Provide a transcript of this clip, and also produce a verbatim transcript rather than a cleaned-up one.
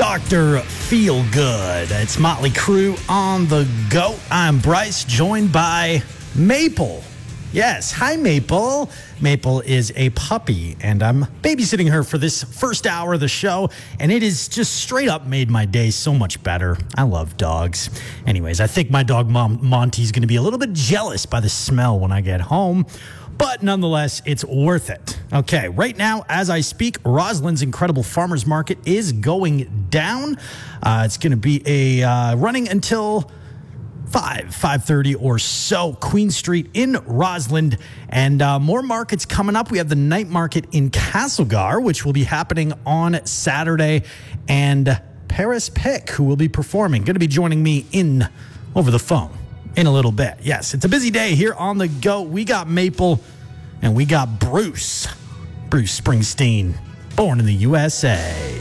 Doctor Feel Good. It's Motley Crue on the go. I'm Bryce, joined by Maple. Yes, hi Maple. Maple is a puppy, and I'm babysitting her for this first hour of the show, and it has just straight up made my day so much better. I love dogs. Anyways, I think my dog Mom, Monty's going to be a little bit jealous by the smell when I get home, but nonetheless, it's worth it. Okay, right now, as I speak, Roslyn's Incredible Farmers Market is going down. Uh, it's going to be a uh, running until five, five thirty or so, Queen Street in Roslyn. And uh, more markets coming up. We have the night market in Castlegar, which will be happening on Saturday. And Paris Pick, who will be performing, going to be joining me in over the phone in a little bit. Yes, it's a busy day here on the go. We got Maple and we got Bruce. Bruce Springsteen, born in the U S A.